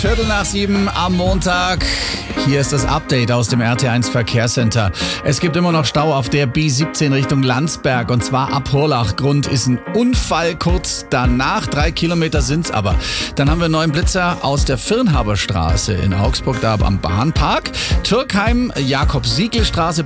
7:15 am Montag. Hier ist das Update aus dem RT1 Verkehrscenter. Es gibt immer noch Stau auf der B17 Richtung Landsberg und zwar ab Hurlach. Grund ist ein Unfall kurz danach. 3 Kilometer sind's aber. Dann haben wir einen neuen Blitzer aus der Firnhaberstraße in Augsburg, da am Bahnpark. Türkheim, Jakob-Siegel-Straße